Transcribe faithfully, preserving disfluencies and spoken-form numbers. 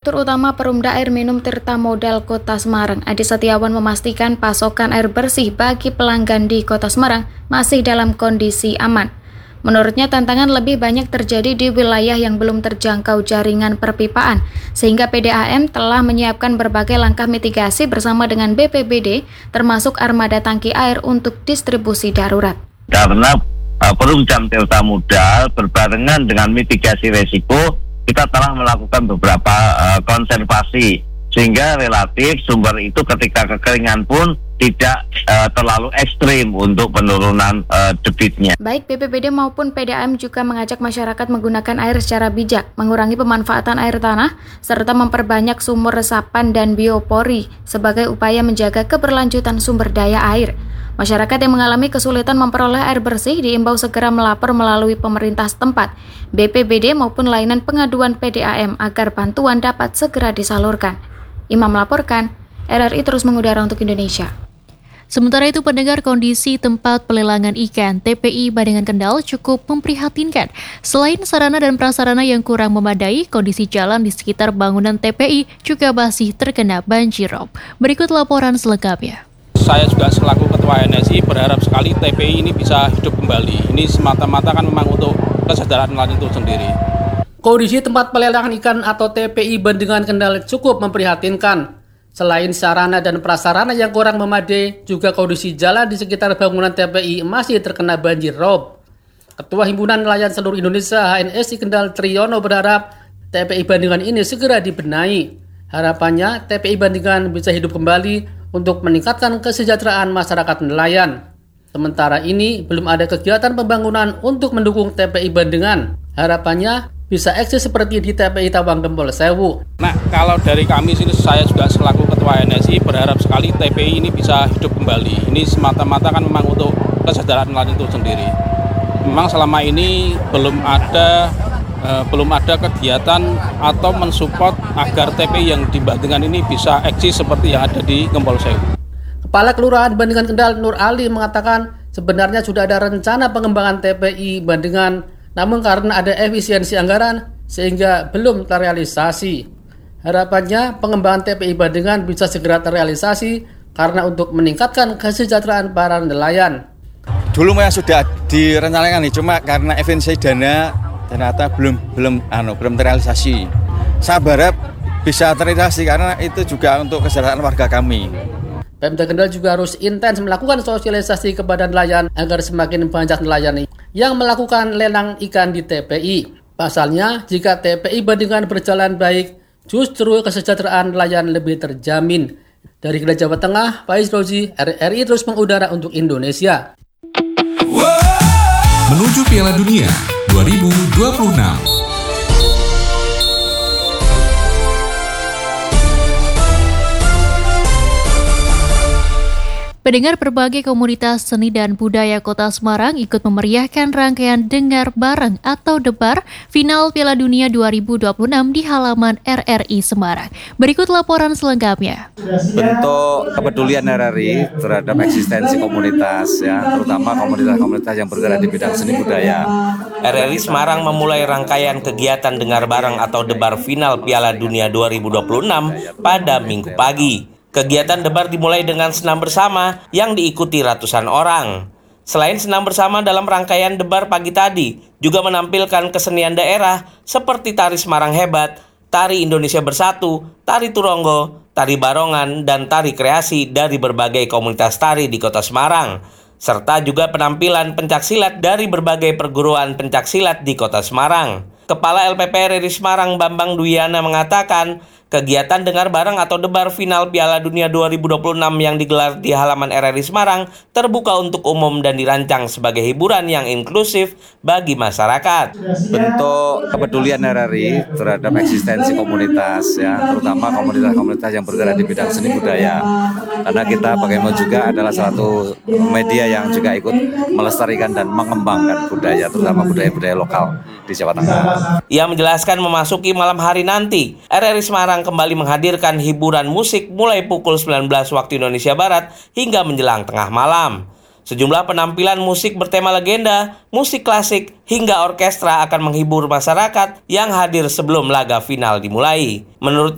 Direktur Utama Perumda Air Minum Tirta Modal Kota Semarang, Adi Setiawan, memastikan pasokan air bersih bagi pelanggan di Kota Semarang masih dalam kondisi aman. Menurutnya, tantangan lebih banyak terjadi di wilayah yang belum terjangkau jaringan perpipaan, sehingga P D A M telah menyiapkan berbagai langkah mitigasi bersama dengan B P B D, termasuk armada tangki air untuk distribusi darurat. Karena uh, Perumda Tirta Modal berbarengan dengan mitigasi resiko, kita telah melakukan beberapa uh, konservasi, sehingga relatif sumber itu ketika kekeringan pun tidak uh, terlalu ekstrim untuk penurunan uh, debitnya. Baik B P B D maupun P D A M juga mengajak masyarakat menggunakan air secara bijak, mengurangi pemanfaatan air tanah, serta memperbanyak sumur resapan dan biopori sebagai upaya menjaga keberlanjutan sumber daya air. Masyarakat yang mengalami kesulitan memperoleh air bersih diimbau segera melapor melalui pemerintah setempat, B P B D maupun layanan pengaduan P D A M agar bantuan dapat segera disalurkan. Imam melaporkan, R R I terus mengudara untuk Indonesia. Sementara itu, pendengar, kondisi tempat pelelangan ikan T P I Bandengan Kendal cukup memprihatinkan. Selain sarana dan prasarana yang kurang memadai, kondisi jalan di sekitar bangunan T P I juga masih terkena banjirop. Berikut laporan selengkapnya. Saya juga selaku Ketua N S I berharap sekali T P I ini bisa hidup kembali. Ini semata-mata kan memang untuk kesejahteraan nelayan itu sendiri. Kondisi tempat pelelangan ikan atau T P I Bandengan Kendal cukup memprihatinkan. Selain sarana dan prasarana yang kurang memadai, juga kondisi jalan di sekitar bangunan T P I masih terkena banjir rob. Ketua Himpunan Nelayan Seluruh Indonesia H N S I Kendal Triyono berharap T P I Bandengan ini segera dibenahi. Harapannya T P I Bandengan bisa hidup kembali untuk meningkatkan kesejahteraan masyarakat nelayan. Sementara ini belum ada kegiatan pembangunan untuk mendukung T P I Bandengan. Harapannya bisa eksis seperti di T P I Tawang Gempol Sewu. Nah, kalau dari kami sini, saya juga selaku Ketua N S I berharap sekali T P I ini bisa hidup kembali. Ini semata-mata kan memang untuk kesejahteraan nelayan itu sendiri. Memang selama ini belum ada eh, belum ada kegiatan atau mensupport agar T P I yang di Bandengan ini bisa eksis seperti yang ada di Gempol Sewu. Kepala Kelurahan Bandengan Kendal Nur Ali mengatakan sebenarnya sudah ada rencana pengembangan T P I Bandengan, namun karena ada efisiensi anggaran sehingga belum terrealisasi. Harapannya pengembangan T P I Bandengan bisa segera terrealisasi karena untuk meningkatkan kesejahteraan para nelayan. Dulu memang sudah direncanakan nih, cuma karena efisiensi dana ternyata belum belum anu belum terrealisasi. Saya berharap bisa terrealisasi karena itu juga untuk kesejahteraan warga kami. Pemda Kendal juga harus intens melakukan sosialisasi kepada nelayan agar semakin banyak nelayan yang melakukan lelang ikan di T P I. Pasalnya, jika T P I Bandengan berjalan baik, justru kesejahteraan nelayan lebih terjamin. Dari Kendal, Jawa Tengah, Faiz Rozi, R R I terus mengudara untuk Indonesia. Menuju Piala Dunia dua ribu dua puluh enam. Pendengar, berbagai komunitas seni dan budaya Kota Semarang ikut memeriahkan rangkaian Dengar Bareng atau Debar final Piala Dunia dua ribu dua puluh enam di halaman R R I Semarang. Berikut laporan selengkapnya. Bentuk kepedulian R R I terhadap eksistensi komunitas, ya, terutama komunitas-komunitas yang bergerak di bidang seni budaya. R R I Semarang memulai rangkaian kegiatan Dengar Bareng atau Debar final Piala Dunia dua ribu dua puluh enam pada Minggu pagi. Kegiatan debar dimulai dengan senam bersama yang diikuti ratusan orang. Selain senam bersama dalam rangkaian debar pagi tadi, juga menampilkan kesenian daerah seperti tari Semarang Hebat, tari Indonesia Bersatu, tari Turonggo, tari Barongan, dan tari kreasi dari berbagai komunitas tari di Kota Semarang, serta juga penampilan pencaksilat dari berbagai perguruan pencaksilat di Kota Semarang. Kepala L P P R R I Semarang Bambang Dwiana mengatakan, kegiatan Dengar Bareng atau Debar final Piala Dunia dua ribu dua puluh enam yang digelar di halaman R R I Semarang terbuka untuk umum dan dirancang sebagai hiburan yang inklusif bagi masyarakat. Bentuk kepedulian R R I terhadap eksistensi komunitas, ya, terutama komunitas-komunitas yang bergerak di bidang seni budaya. Karena kita bagaimana juga adalah satu media yang juga ikut melestarikan dan mengembangkan budaya, terutama budaya-budaya lokal di Jawa Tengah. Ia menjelaskan memasuki malam hari nanti, R R I Semarang kembali menghadirkan hiburan musik mulai pukul sembilan belas waktu Indonesia Barat hingga menjelang tengah malam. Sejumlah penampilan musik bertema legenda, musik klasik, hingga orkestra akan menghibur masyarakat yang hadir sebelum laga final dimulai. Menurut